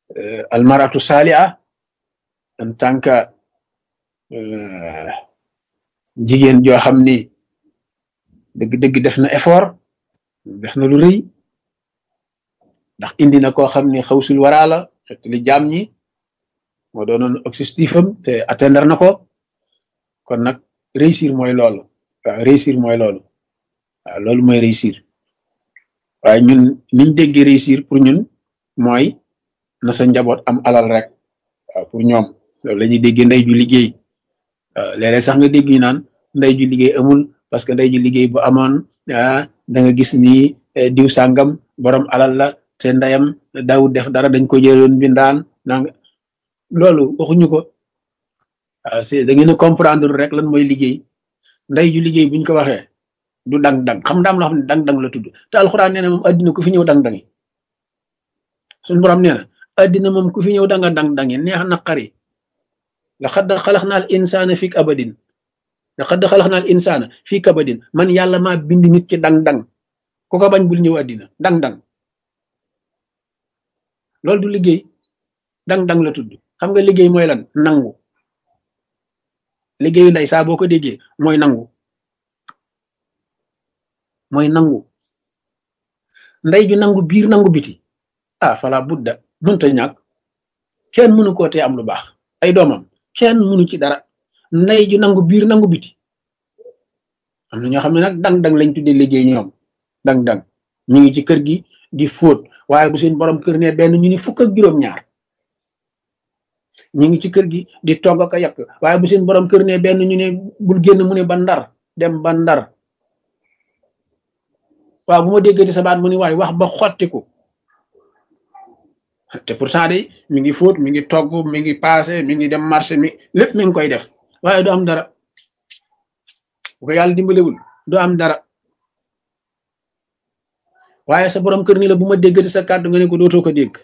almaratu salia en tant que jigéen joo xam ni dëgg-dëgg def na effort def na lu rëy ndax indi na koo xam ni xawsul waraa la fekk li jaam ñi moo doonoon objectif am te atteindre na ko kon nag réussir mooy loolu waaw réussir mooy loolu waaw loolu mooy réussir waaye ñun niñ déggee réussir pour ñun mooy na sa njaboot am alal rek waaw pour ñoom loolu la ñuy déggee ndey ju liggéey waaw léeg-léeg sax nga dégg ñu naan ndey ju liggéey amul parce que ndey ju liggéey bu amoon da nga gis ni diw sàngam borom alal la te ndeyam daawut def dara dañ ko jëloon bindaan nanga loolu waxuñu ko waaw c'est da ngeen a comprendre rek lan mooy liggéey ndey ju liggéey buñ ko waxee du dang-dang xam ndaam loo xam ne dang-dang la tudd te alxuraan nee na moom addina ku fi ñëw dang-dangi suñu borom nee na addina moom ku fi ñëw danga dang-dangi neex naqari laqad xalaqnal insaana fi kabadin laqad xalaqnal insaana fi kabadin man yàlla maa bind nit ci dang-dang ku ko bañ bul ñëw addina dang-dang loolu du liggéey dang-dang la tudd xam nga liggéey mooy lan nangu liggéeyu ndey saa boo ko déggee mooy nangu ndey ju nangu biir nangu biti fala budda mënta ñàkk kenn mënu koo tee am lu baax ay doomam kenn mënu ci dara ndey ju nangu biir nangu biti am na ñoo xam ne nag dang-dang lañ tuddee liggéey ñoom dang-dang ñu ngi ci kër gi di fóot waaye bu seen borom kër ne benn ñu ni fukk ak juróom-ñaar ñu ngi ci kër gi di togg ak a yàq waaye bu seen borom kër ne benn ñu ne bul génn mu ne ba Ndar dem ba Ndar waaw bu ma déggee sa baat mu ni waaye wax ba xottiku te pourtant de mi ngi fóot mi ngi togg mi ngi paase mi ngi dem marché mi lépp mi ngi koy def waaye du am dara bu ko yàlla dimbalewul du am dara waaye sa borom kër ni la bu ma déggati sa kàddu nga ne ko dootoo ko dégg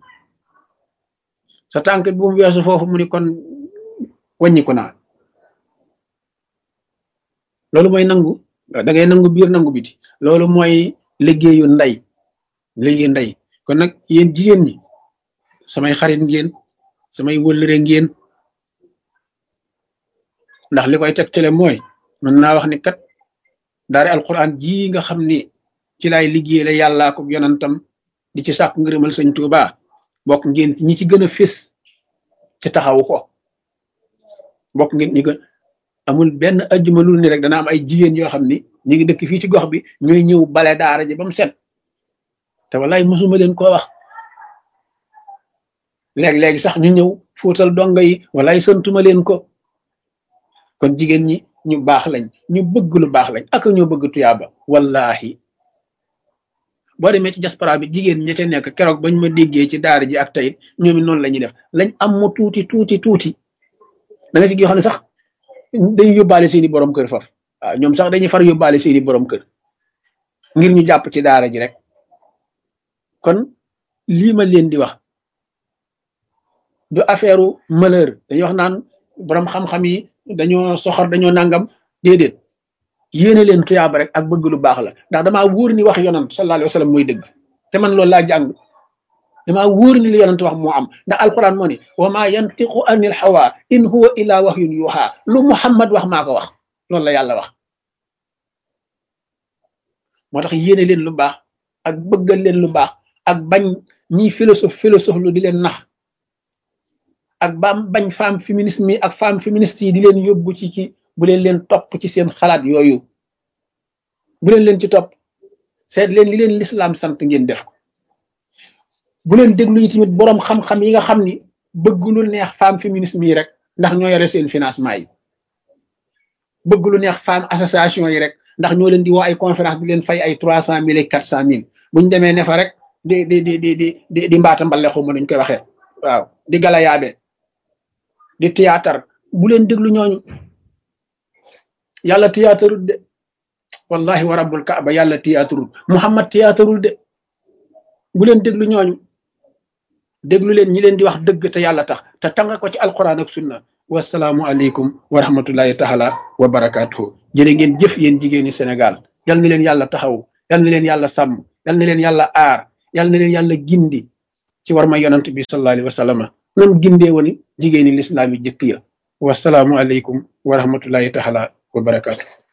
sa tànk bu mu weesu foofu mu ni kon wàññiku naa loolu mooy nangu da ngay nangu biir nangu biti loolu mooy liggéeyu ndey kon nag yéen jigéen ñi samay xarit ngeen samay wëllëre ngeen ndax li koy tegtale mooy mën naa wax ni kat daara alquran ji nga xam ni ci laay liggéey la yàllaa ko yonantam di ci sàkk ngërëmal sëñ Tuuba bokk ngeen ñi ci gën a fés ci taxawu ko bokk ngeen ñi gën amul benn ajjuma lu ni rek dana am ay jigéen yoo xam ni ñu ngi dëkk fii ci gox bi ñooy ñëw bale daara ji ba mu set te wallaay mosuma leen koo wax léegi-léegi sax ñu ñëw fóotal donga yi wallaay santuma leen ko kon jigéen ñi ñu baax lañ ñu bëgg lu baax lañ ak ñoo bëgg tuyaaba wallahi boo demee ci diaspora bi jigéen ña ca nekk keroog bañ ma déggee ci daara ji ak tey ñoom it noonu la ñuy def lañ am mu tuuti da nga si yoo xam ne sax dañuy yóbbaale seeni borom kër faf waaw ñoom sax dañuy far yóbbaale seeni borom kër ngir ñu jàpp ci daara ji rek kon lii ma leen di wax du affaire malheur dañuy wax naan borom xam-xam yi dañoo soxor dañoo nangam déedéet yéene leen tuyaaba rek ak bëgg lu baax la ndax damaa wóor ni wax yonant sallallahu alayhi wa sallam mooy dëgg te man loolu laa jàng damaa wóor ni li yonant wax moo am ndax alquran moo ni wa ma yantiqu anil hawa in huwa illa wahyun yuha lu Muhammad wax maa ko wax loolu la yàlla wax moo tax yéene leen lu baax ak bëggal leen lu baax ak bañ ñiy philosophe lu di leen nax ak bañ femme féminisme yi ak femme féministe yi di leen yóbbu ci bu leen topp ci seen xalaat yooyu bu leen ci topp seet leen li leen l'islam sant ngeen def ko bu leen déglu yi tamit boroom xam-xam yi nga xam ni bëgg lu neex femme féminisme yi rek ndax ñoo yore seen financement yi bëgg lu neex femme association yi rek ndax ñoo leen di woo ay conférence di leen fay ay 300,000 ak 400,000 buñ demee ne fa rek di mbaata mbale xuma nuñ koy waxee waaw di gala yaabe di théâtre bu leen déglu ñooñu yàlla théâtreul de wallahi wa rabbul kaaba yàlla théâtreul Muhammad théâtreul de bu leen déglu ñooñu déglu leen ñi leen di wax dëgg te yàlla tax te tanga ko ci alquran ak sunna wasalaamu aleykum wa rahmatullahi taala wa barakatuhu jërë ngeen jëf yéen jigéeni Sénégal yal na leen yàlla taxaw yal na leen yàlla sàmm yal na leen yàlla aar yal na leen yàlla gindi ci war ma yonant bi sallallahu alayhi wa sallam nam gindee woon jigéeni lislaam yi jëkk ya wasalaamu aleykum wa rahmatullahi taala wa barakaatu